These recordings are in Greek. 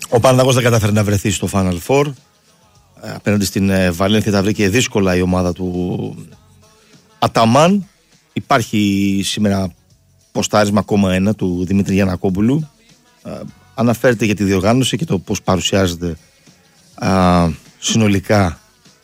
Ο Παναθηναϊκός δεν κατάφερε να βρεθεί στο Final Four. Απέναντι στην Βαλένθια τα βρήκε δύσκολα η ομάδα του Αταμάν. Υπάρχει σήμερα ποστάρισμα ακόμα ένα του Δημήτρη Γιαννακόπουλου. Αναφέρεται για τη διοργάνωση και το πώς παρουσιάζεται συνολικά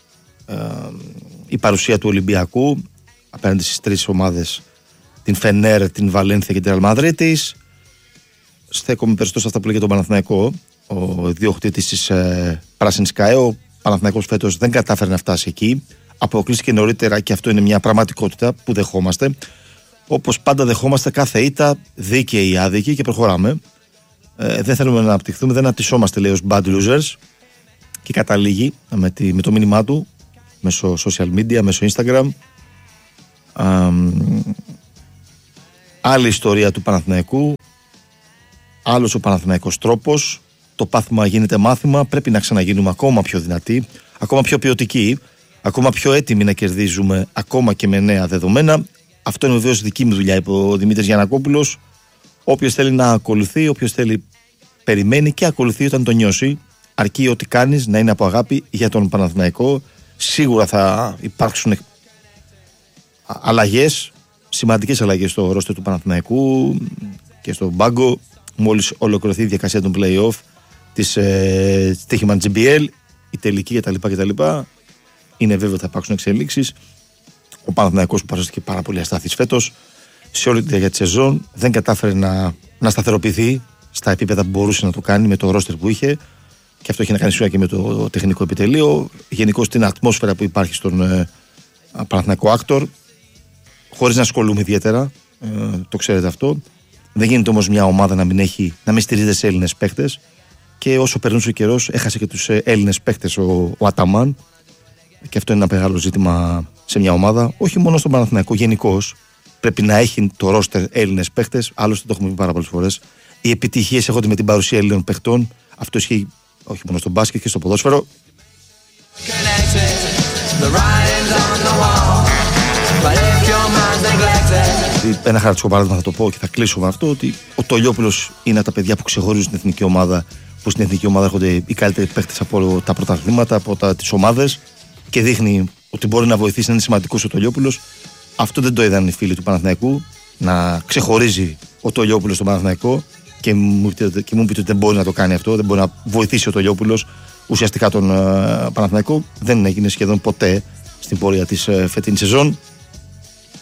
η παρουσία του Ολυμπιακού απέναντι στις τρεις ομάδες, την Φενέρ, την Βαλένθια και την Ρεάλ Μαδρίτης. Στέκομαι περισσότερο σε αυτά που λέγεται τον Παναθηναϊκό, ο διοκτήτης της Πράσινης ΚΑΕ. Ο Παναθηναϊκός φέτος δεν κατάφερε να φτάσει εκεί. Αποκλείστηκε νωρίτερα και αυτό είναι μια πραγματικότητα που δεχόμαστε. Όπως πάντα δεχόμαστε κάθε ήττα, δίκαιη ή άδικη, και προχωράμε. Δεν θέλουμε να αναπτυχθούμε, δεν αναπτυσσόμαστε, λέει, ως bad losers. Και καταλήγει με το μήνυμά του μέσω social media, μέσω Instagram. Άλλη ιστορία του Παναθηναϊκού, άλλος ο Παναθηναϊκός τρόπος. Το πάθημα γίνεται μάθημα. Πρέπει να ξαναγίνουμε ακόμα πιο δυνατοί, ακόμα πιο ποιοτικοί, ακόμα πιο έτοιμοι να κερδίζουμε ακόμα και με νέα δεδομένα. Αυτό είναι βεβαίως δική μου δουλειά, είπε ο Δημήτρης Γιαννακόπουλος. Όποιος θέλει να ακολουθεί, όποιος θέλει περιμένει και ακολουθεί όταν το νιώσει. Αρκεί ό,τι κάνεις να είναι από αγάπη για τον Παναθηναϊκό. Σίγουρα θα υπάρξουν αλλαγές, σημαντικές αλλαγές στο ρόστερ του Παναθηναϊκού και στον πάγκο. Μόλις ολοκληρωθεί η διαδικασία των play-off της Τύχημαν GBL, η τελική κτλ. Είναι βέβαιο ότι θα υπάρξουν εξελίξεις. Ο Παναθηναϊκός που παρουσιάστηκε πάρα πολύ αστάθης φέτος, σε όλη τη διάρκεια της σεζόν δεν κατάφερε να σταθεροποιηθεί στα επίπεδα που μπορούσε να το κάνει με το ρόστερ που είχε, και αυτό έχει να κάνει σίγουρα και με το τεχνικό επιτελείο. Γενικώς την ατμόσφαιρα που υπάρχει στον Παναθηναϊκό Άκτορ, χωρίς να ασχολούμαι ιδιαίτερα, το ξέρετε αυτό. Δεν γίνεται όμως μια ομάδα να μην στηρίζεται σε Έλληνες παίχτες, και όσο περνούσε ο καιρός έχασε και τους Έλληνες παίχτες ο Αταμάν, και αυτό είναι ένα μεγάλο ζήτημα σε μια ομάδα, όχι μόνο στον Παναθηναϊκό, γενικώς. Πρέπει να έχει το ρόστερ Έλληνες παίχτες, άλλωστε το έχουμε πει πάρα πολλές φορές. Οι επιτυχίες έρχονται με την παρουσία Έλληνων παίχτων. Αυτό ισχύει όχι μόνο στο μπάσκετ και στο ποδόσφαιρο. Ένα χαρακτηριστικό παράδειγμα θα το πω και θα κλείσω με αυτό, ότι ο Τολιόπουλος είναι από τα παιδιά που ξεχωρίζουν την εθνική ομάδα, που στην εθνική ομάδα έρχονται οι καλύτεροι παίχτες από τα πρωταθλήματα, από τις ομάδες, και δείχνει ότι μπορεί να βοηθήσει να είναι σημαντικός ο Τολιόπουλος. Αυτό δεν το είδαν οι φίλοι του Παναθηναϊκού, να ξεχωρίζει ο Τολιόπουλος στον Παναθηναϊκό, και μου πείτε ότι δεν μπορεί να το κάνει αυτό, δεν μπορεί να βοηθήσει ο Τολιόπουλος ουσιαστικά τον Παναθηναϊκό. Δεν έγινε σχεδόν ποτέ στην πορεία της φετινής σεζόν.